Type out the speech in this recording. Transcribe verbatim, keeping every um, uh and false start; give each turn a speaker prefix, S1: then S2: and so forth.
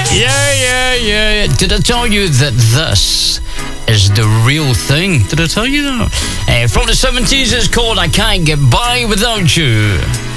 S1: Yeah, yeah, yeah. Did I tell you that this is the real thing? Did I tell you that? Uh, from the seventies, it's called I Can't Get By Without You.